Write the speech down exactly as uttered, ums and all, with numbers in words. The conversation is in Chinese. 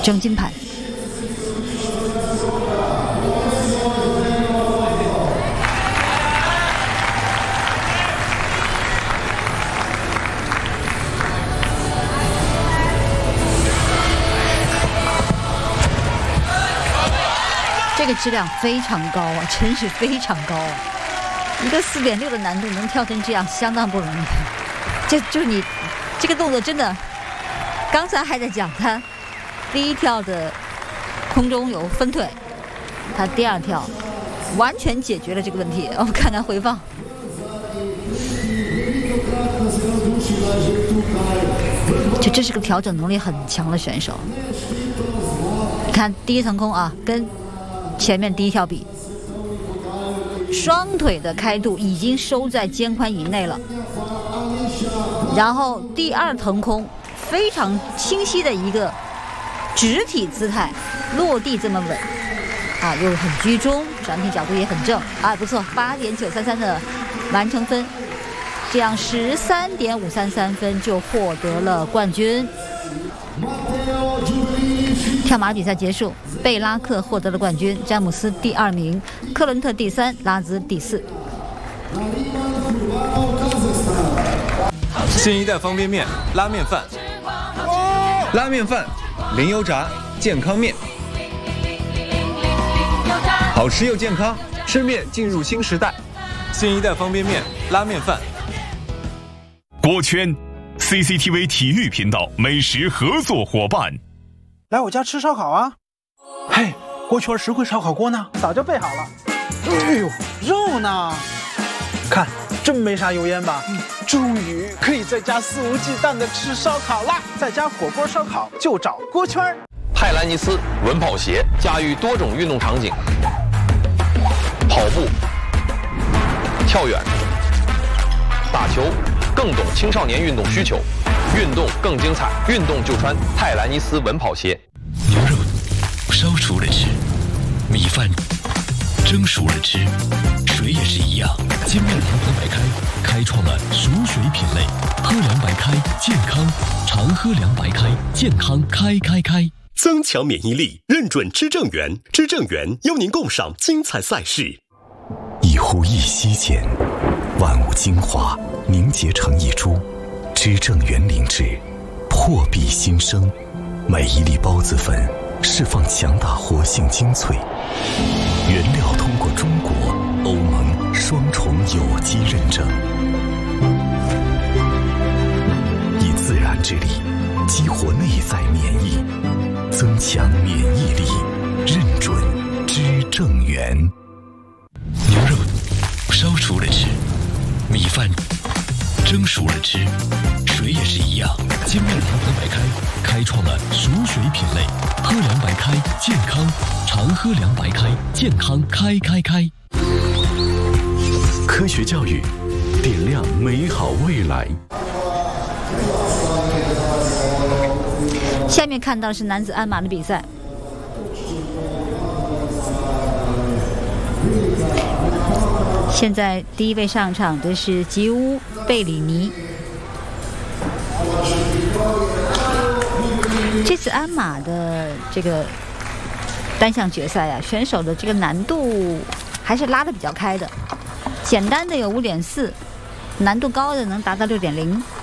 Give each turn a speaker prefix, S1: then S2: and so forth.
S1: 争金牌。这个质量非常高啊，真是非常高啊！一个四点六的难度能跳成这样，相当不容易。这就是你这个动作真的，刚才还在讲他第一跳的空中有分腿，他第二跳完全解决了这个问题。我们看看回放。就这是个调整能力很强的选手。你看第一层空啊，跟前面第一跳比，双腿的开度已经收在肩宽以内了，然后第二腾空非常清晰的一个直体姿态，落地这么稳啊，又很居中，转体角度也很正啊，不错，八点九三三的完成分，这样十三点五三三分就获得了冠军。跳马比赛结束，贝拉克获得了冠军，詹姆斯第二名，克伦特第三，拉兹第四。
S2: 新一代方便面拉面饭，
S3: 拉面饭，零油炸健康面，好吃又健康，
S2: 吃面进入新时代。新一代方便面拉面饭。
S4: 锅圈 C C T V 体育频道美食合作伙伴。
S5: 来我家吃烧烤啊！嘿，锅圈实惠烧烤锅呢？早就备好了。哎呦，肉呢？看，真没啥油烟吧？嗯，终于可以在家肆无忌惮的吃烧烤啦！在家火锅烧烤就找锅圈。
S6: 泰兰尼斯稳跑鞋驾驭多种运动场景，跑步、跳远、打球，更懂青少年运动需求。运动更精彩，运动就穿泰兰尼斯稳跑鞋。
S7: 牛肉烧熟了吃，米饭蒸熟了吃，水也是一样。金麦堂糖白开开创了熟水品类，喝凉白开健康，常喝凉白开健康开开开。
S8: 增强免疫力，认准知正源，知正源邀您共赏精彩赛事。
S7: 一呼一吸间，万物精华凝结成一株。知正源灵芝，破壁新生，每一粒孢子粉释放强大活性精粹，原料通过中国、欧盟双重有机认证，以自然之力激活内在免疫，增强免疫力，认准知正源。牛肉烧熟了吃，米饭蒸熟了吃，水也是一样。金麦堂糖白开开创了熟水品类，喝凉白开健康，常喝凉白开健康开开开。
S8: 科学教育，点亮美好未来。
S1: 下面看到的是男子鞍马的比赛。现在第一位上场的是吉乌贝里尼。这次鞍马的这个单项决赛啊，选手的这个难度还是拉得比较开的，简单的有五点四，难度高的能达到六点零。